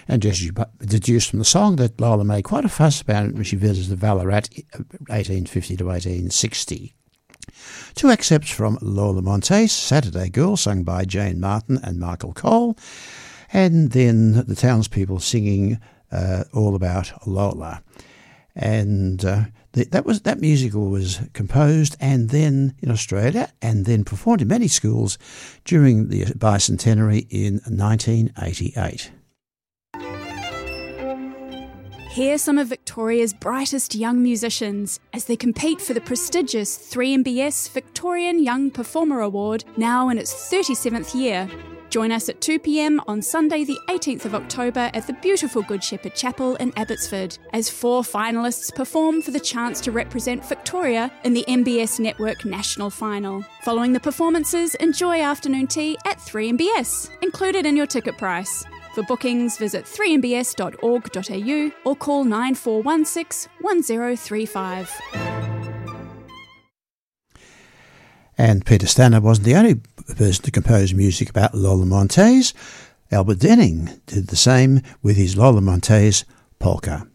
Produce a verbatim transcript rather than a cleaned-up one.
And just you deduced from the song that Lola made quite a fuss about it when she visited Ballarat eighteen fifty to eighteen sixty. Two excerpts from Lola Montes, Saturday Girl, sung by Jane Martin and Michael Cole, and then the townspeople singing uh, all about Lola. And uh, th- that was that musical was composed and then in Australia and then performed in many schools during the bicentenary in nineteen eighty-eight. Hear some of Victoria's brightest young musicians as they compete for the prestigious three M B S Victorian Young Performer Award, now in its thirty-seventh year. Join us at two p.m. on Sunday the eighteenth of October at the beautiful Good Shepherd Chapel in Abbotsford, as four finalists perform for the chance to represent Victoria in the M B S Network National Final. Following the performances, enjoy afternoon tea at three M B S, included in your ticket price. For bookings, visit three m b s dot org dot a u or call nine four one six, one zero three five. And Peter Stanner wasn't the only person to compose music about Lola Montes. Albert Denning did the same with his Lola Montes polka.